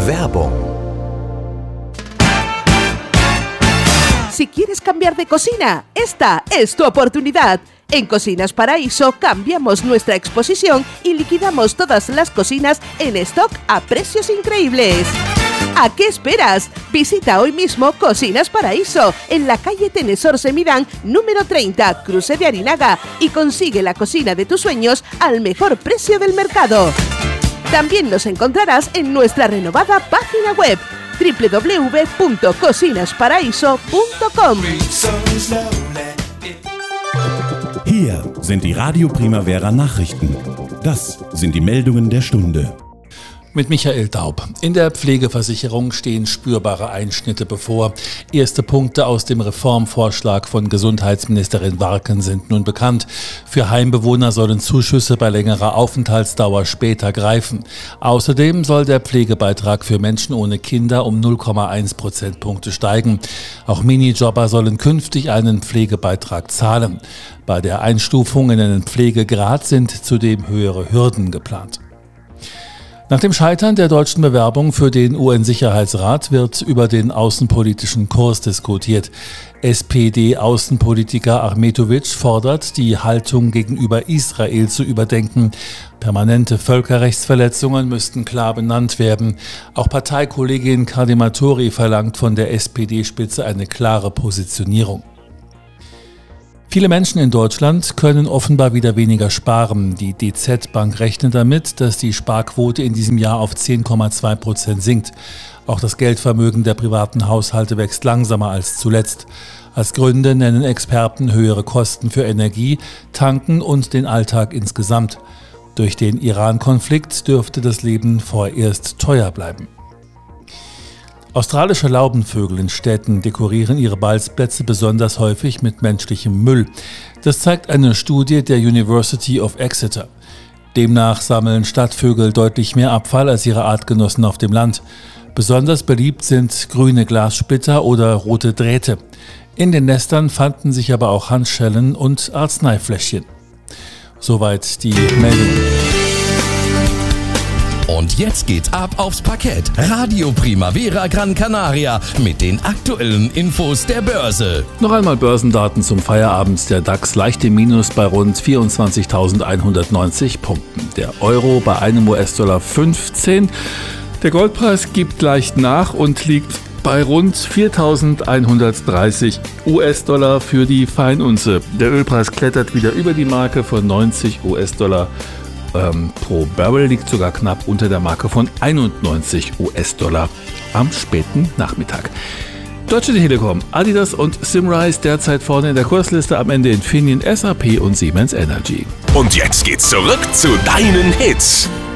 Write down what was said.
Werbung. Si quieres cambiar de cocina, esta es tu oportunidad. En Cocinas Paraíso cambiamos nuestra exposición y liquidamos todas las cocinas en stock a precios increíbles. ¿A qué esperas? Visita hoy mismo Cocinas Paraíso en la calle Tenesor Semidán, número 30, Cruce de Arinaga, y consigue la cocina de tus sueños al mejor precio del mercado. También nos encontrarás en nuestra renovada página web www.cocinasparaíso.com. Hier sind die Radio Primavera Nachrichten. Das sind die Meldungen der Stunde. Mit Michael Daub. In der Pflegeversicherung stehen spürbare Einschnitte bevor. Erste Punkte aus dem Reformvorschlag von Gesundheitsministerin Warken sind nun bekannt. Für Heimbewohner sollen Zuschüsse bei längerer Aufenthaltsdauer später greifen. Außerdem soll der Pflegebeitrag für Menschen ohne Kinder um 0,1 Prozentpunkte steigen. Auch Minijobber sollen künftig einen Pflegebeitrag zahlen. Bei der Einstufung in einen Pflegegrad sind zudem höhere Hürden geplant. Nach dem Scheitern der deutschen Bewerbung für den UN-Sicherheitsrat wird über den außenpolitischen Kurs diskutiert. SPD-Außenpolitiker Ahmetovic fordert, die Haltung gegenüber Israel zu überdenken. Permanente Völkerrechtsverletzungen müssten klar benannt werden. Auch Parteikollegin Kadimatori verlangt von der SPD-Spitze eine klare Positionierung. Viele Menschen in Deutschland können offenbar wieder weniger sparen. Die DZ Bank rechnet damit, dass die Sparquote in diesem Jahr auf 10,2% sinkt. Auch das Geldvermögen der privaten Haushalte wächst langsamer als zuletzt. Als Gründe nennen Experten höhere Kosten für Energie, Tanken und den Alltag insgesamt. Durch den Iran-Konflikt dürfte das Leben vorerst teuer bleiben. Australische Laubenvögel in Städten dekorieren ihre Balzplätze besonders häufig mit menschlichem Müll. Das zeigt eine Studie der University of Exeter. Demnach sammeln Stadtvögel deutlich mehr Abfall als ihre Artgenossen auf dem Land. Besonders beliebt sind grüne Glassplitter oder rote Drähte. In den Nestern fanden sich aber auch Handschellen und Arzneifläschchen. Soweit die Meldung. Und jetzt geht's ab aufs Parkett. Radio Primavera Gran Canaria mit den aktuellen Infos der Börse. Noch einmal Börsendaten zum Feierabend. Der DAX leicht im Minus bei rund 24.190 Punkten. Der Euro bei einem US-Dollar 15. Der Goldpreis gibt leicht nach und liegt bei rund 4.130 US-Dollar für die Feinunze. Der Ölpreis klettert wieder über die Marke von 90 US-Dollar pro Barrel, liegt sogar knapp unter der Marke von 91 US-Dollar am späten Nachmittag. Deutsche Telekom, Adidas und Simrise derzeit vorne in der Kursliste, am Ende Infineon, SAP und Siemens Energy. Und jetzt geht's zurück zu deinen Hits.